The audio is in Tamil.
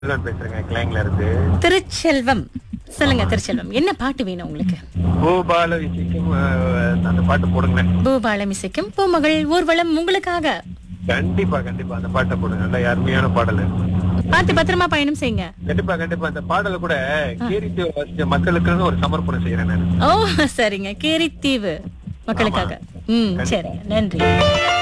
பேசுறேங்க கிளாங்ல இருந்து. திருச்செல்வம், சொல்லுங்க திருச்செல்வம், என்ன பாட்டு வேணும் உங்களுக்கு? பூபால விஷயம் அந்த பாட்டு போடுங்க. பூபாலம் இசைக்கும் பூமகள் ஊர்வலம் உங்களுக்காக. கண்டிப்பா கண்டிப்பா அந்த பாட்டை போடுங்க. நல்ல அருமையான பாடல். பார்த்து பத்திரமா பயணம் செய்யுங்க. கண்டிப்பா கண்டிப்பா அந்த பாடல கூட கேரித்து வசிச்ச மக்களுக்கு ஒரு சமர்ப்பணம் செய்யறேன் நான். ஓ சரிங்க, கேரித்தீவு மக்களுக்காக. சரிங்க, நன்றி.